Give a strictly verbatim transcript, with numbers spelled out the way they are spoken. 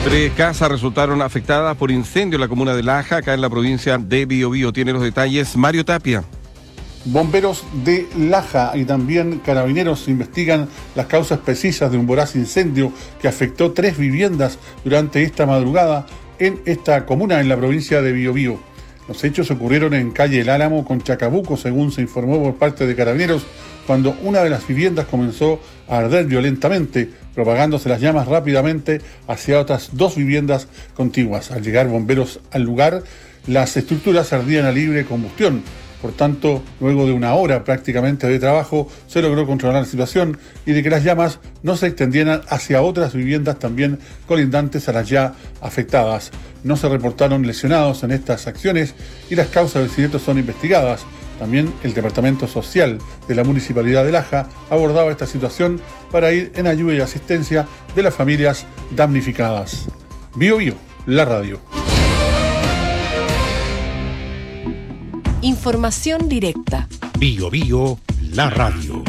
Tres casas resultaron afectadas por incendio en la comuna de Laja, acá en la provincia de Biobío. Tiene los detalles Mario Tapia. Bomberos de Laja y también carabineros investigan las causas precisas de un voraz incendio que afectó tres viviendas durante esta madrugada en esta comuna en la provincia de Biobío. Los hechos ocurrieron en calle El Álamo con Chacabuco, según se informó por parte de carabineros, cuando una de las viviendas comenzó a arder violentamente, propagándose las llamas rápidamente hacia otras dos viviendas contiguas. Al llegar bomberos al lugar, las estructuras ardían a libre combustión. Por tanto, luego de una hora prácticamente de trabajo, se logró controlar la situación y de que las llamas no se extendieran hacia otras viviendas también colindantes a las ya afectadas. No se reportaron lesionados en estas acciones y las causas del siniestro son investigadas. También el Departamento Social de la Municipalidad de Laja abordaba esta situación para ir en ayuda y asistencia de las familias damnificadas. Biobío, la radio. Información directa. Biobío, la radio.